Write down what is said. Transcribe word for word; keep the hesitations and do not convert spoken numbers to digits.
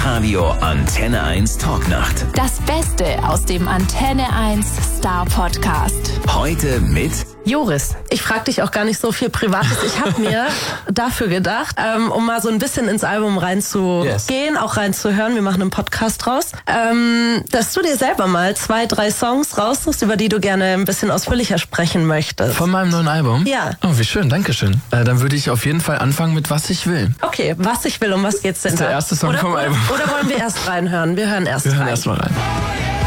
Live-Radio Antenne eins Talknacht. Das Beste aus dem Antenne eins Star Podcast. Heute mit Joris. Ich frage dich auch gar nicht so viel Privates. Ich habe mir dafür gedacht, ähm, um mal so ein bisschen ins Album reinzugehen, yes. auch reinzuhören, wir machen einen Podcast draus, ähm, dass du dir selber mal zwei, drei Songs raussuchst, über die du gerne ein bisschen ausführlicher sprechen möchtest. Von meinem neuen Album? Ja. Oh, wie schön, danke schön. Äh, dann würde ich auf jeden Fall anfangen mit Was ich will. Okay, Was ich will, um was geht's denn das ist da? der erste Song oder, vom Album. Oder wollen wir erst reinhören? Wir hören erst wir rein. Wir hören erst mal rein.